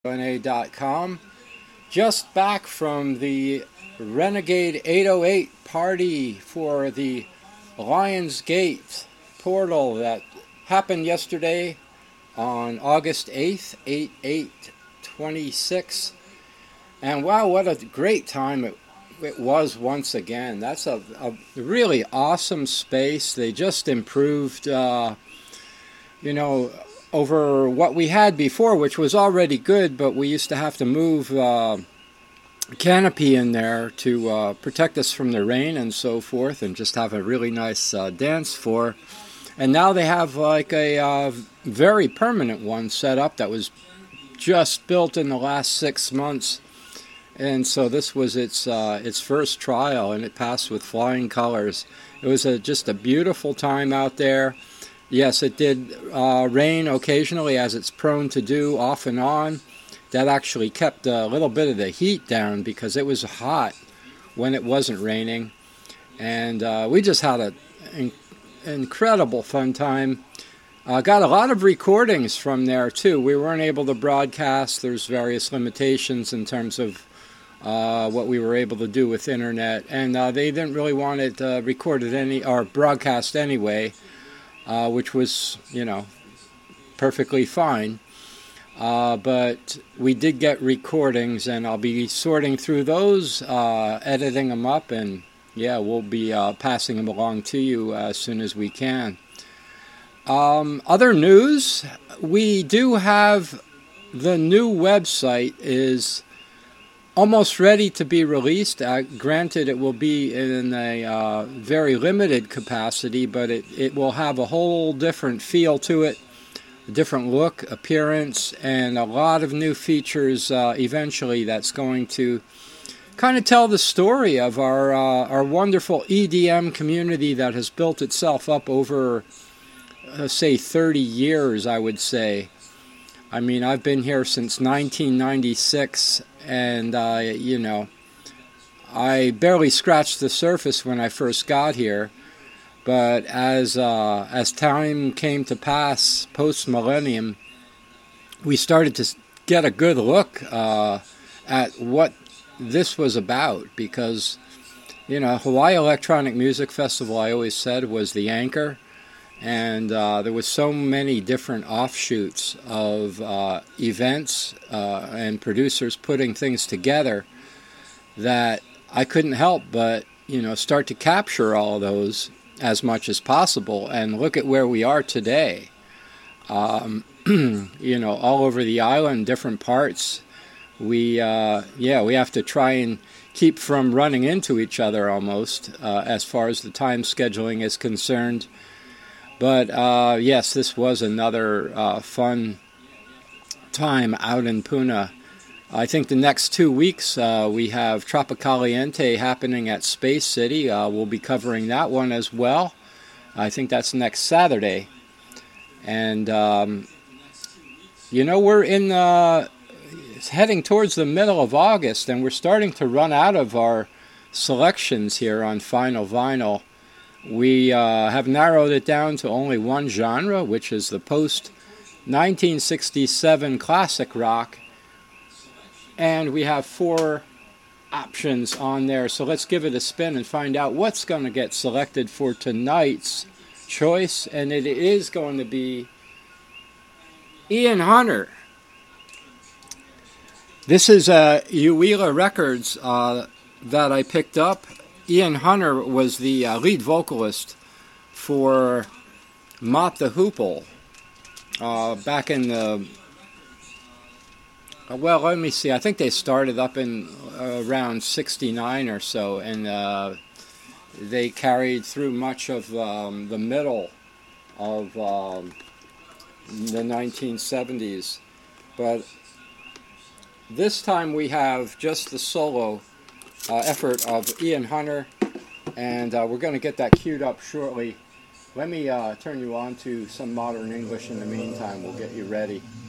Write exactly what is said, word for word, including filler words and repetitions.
N A dot com. Just back from the Renegade eight oh eight party for the Lionsgate portal that happened yesterday on August eighth, eight eight twenty-six. And wow, what a great time it, it was once again. That's a, a really awesome space. They just improved, uh, you know, over what we had before, which was already good, but we used to have to move uh, canopy in there to uh, protect us from the rain and so forth, and just have a really nice uh, dance floor. And now they have like a uh, very permanent one set up that was just built in the last six months. And so this was its uh, its first trial, and it passed with flying colors. It was a, just a beautiful time out there. Yes, it did uh, rain occasionally, as it's prone to do off and on. That actually kept a little bit of the heat down because it was hot when it wasn't raining. And uh, we just had an in- incredible fun time. Uh, got a lot of recordings from there, too. We weren't able to broadcast. There's various limitations in terms of uh, what we were able to do with internet. And uh, they didn't really want it uh, recorded any or broadcast anyway. Uh, which was, you know, perfectly fine. Uh, but we did get recordings, and I'll be sorting through those, uh, editing them up, and yeah, we'll be uh, passing them along to you as soon as we can. Um, other news, we do have the new website is almost ready to be released. Uh, granted, it will be in a uh, very limited capacity, but it, it will have a whole different feel to it, a different look, appearance, and a lot of new features uh, eventually that's going to kind of tell the story of our, uh, our wonderful E D M community that has built itself up over, uh, say, thirty years, I would say. I mean, I've been here since nineteen ninety-six, and, uh, you know, I barely scratched the surface when I first got here. But as uh, as time came to pass, post-millennium, we started to get a good look uh, at what this was about. Because, you know, Hawaii Electronic Music Festival, I always said, was the anchor. And uh, there was so many different offshoots of uh, events uh, and producers putting things together that I couldn't help but, you know, start to capture all of those as much as possible and look at where we are today. Um, you know, all over the island, different parts. We, uh, yeah, we have to try and keep from running into each other almost uh, as far as the time scheduling is concerned. But, uh, yes, this was another uh, fun time out in Puna. I think the next two weeks uh, we have Tropicaliente happening at Space City. Uh, we'll be covering that one as well. I think that's next Saturday. And, um, you know, we're in uh, heading towards the middle of August, and we're starting to run out of our selections here on Final Vinyl. We uh, have narrowed it down to only one genre, which is the post nineteen sixty-seven classic rock. And we have four options on there. So let's give it a spin and find out what's going to get selected for tonight's choice. And it is going to be Ian Hunter. This is uh, Uwila Records uh, that I picked up. Ian Hunter was the uh, lead vocalist for Mott the Hoople uh, back in the, uh, well, let me see, I think they started up in uh, around sixty-nine or so, and uh, they carried through much of um, the middle of um, the nineteen seventies. But this time we have just the solo Uh, effort of Ian Hunter, and uh, we're going to get that queued up shortly. Let me uh, turn you on to some modern English in the meantime. We'll get you ready.